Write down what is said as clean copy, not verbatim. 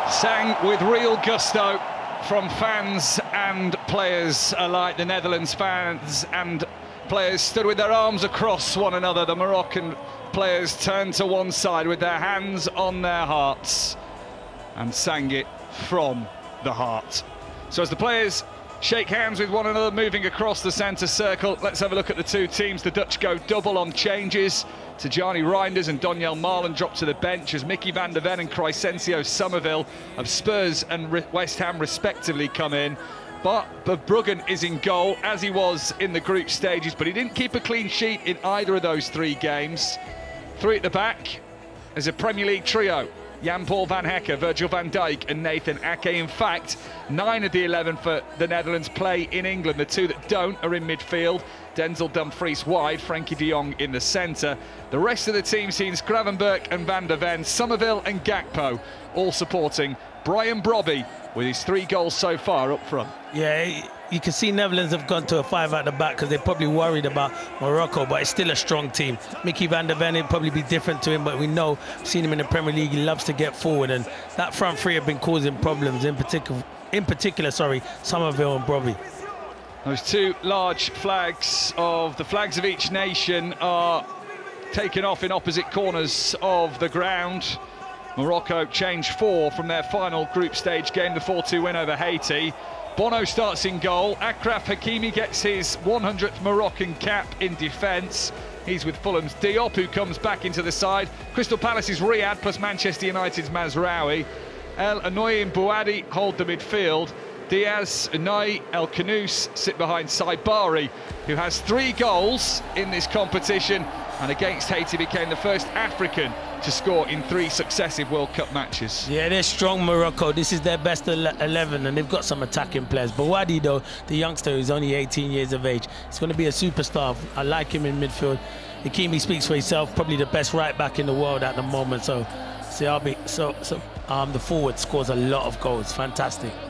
Sang with real gusto from fans and players alike. The Netherlands fans and players stood with their arms across one another. The Moroccan players turned to one side with their hands on their hearts and sang it from the heart. So as the players shake hands with one another, moving across the centre circle, let's have a look at the two teams. The Dutch go double on changes. Tijjani Reinders and Donyell Malen drop to the bench as Mickey van der Ven and Crysencio Somerville of Spurs and West Ham respectively come in. But Verbruggen is in goal, as he was in the group stages, but he didn't keep a clean sheet in either of those three games. Three at the back as a Premier League trio: Jan-Paul van Hecke, Virgil van Dijk and Nathan Ake. In fact, 9 of the 11 for the Netherlands play in England. The two that don't are in midfield: Denzel Dumfries wide, Frenkie de Jong in the centre. The rest of the team scenes: Gravenberch and Van der Ven, Somerville and Gakpo, all supporting Brian Brobby with his 3 goals so far up front. Yeah, you can see Netherlands have gone to a 5 at the back because they're probably worried about Morocco, but it's still a strong team. Mickey van der Ven, it'll probably be different to him, but we know, seen him in the Premier League, he loves to get forward, and that front three have been causing problems, in particular, Somerville and Brobby. Those two large flags of the flags of each nation are taken off in opposite corners of the ground. Morocco changed 4 from their final group stage game, the 4-2 win over Haiti. Bono starts in goal. Achraf Hakimi gets his 100th Moroccan cap in defence. He's with Fulham's Diop, who comes back into the side. Crystal Palace's Riyad plus Manchester United's Mazraoui. El Anoui and Bouadi hold the midfield. Diaz, Unai, El Khanous sit behind Saibari, who has 3 goals in this competition and against Haiti became the first African to score in 3 successive World Cup matches. Yeah, they're strong, Morocco. This is their best 11 and they've got some attacking players. Bouadi, though, the youngster who's only 18 years of age, he's going to be a superstar. I like him in midfield. Hakimi speaks for himself, probably the best right back in the world at the moment. So the forward scores a lot of goals. Fantastic.